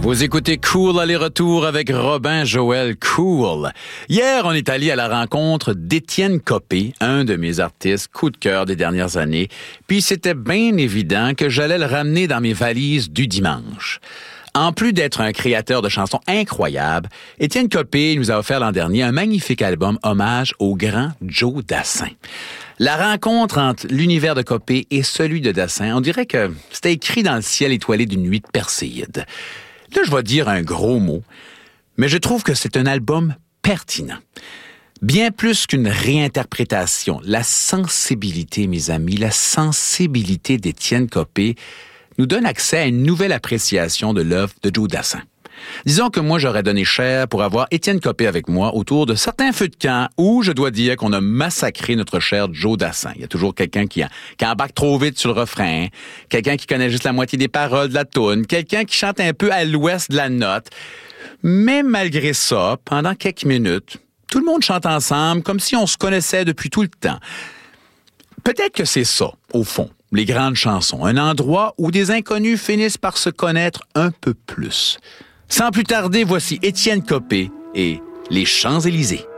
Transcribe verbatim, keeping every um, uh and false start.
Vous écoutez Cool aller-retour avec Robin Joël Cool. Hier, on est allé à la rencontre d'Étienne Copé, un de mes artistes coup de cœur des dernières années. Puis c'était bien évident que j'allais le ramener dans mes valises du dimanche. En plus d'être un créateur de chansons incroyables, Étienne Copé nous a offert l'an dernier un magnifique album hommage au grand Joe Dassin. La rencontre entre l'univers de Copé et celui de Dassin, on dirait que c'était écrit dans le ciel étoilé d'une nuit de Perséide. Là, je vais dire un gros mot, mais je trouve que c'est un album pertinent. Bien plus qu'une réinterprétation, la sensibilité, mes amis, la sensibilité d'Étienne Copé nous donne accès à une nouvelle appréciation de l'œuvre de Joe Dassin. Disons que moi, j'aurais donné cher pour avoir Étienne Copé avec moi autour de certains feux de camp où je dois dire qu'on a massacré notre cher Joe Dassin. Il y a toujours quelqu'un qui, qui embarque trop vite sur le refrain, quelqu'un qui connaît juste la moitié des paroles de la toune, quelqu'un qui chante un peu à l'ouest de la note. Mais malgré ça, pendant quelques minutes, tout le monde chante ensemble comme si on se connaissait depuis tout le temps. Peut-être que c'est ça, au fond, les grandes chansons. Un endroit où des inconnus finissent par se connaître un peu plus. Sans plus tarder, voici Étienne Copé et Les Champs-Élysées.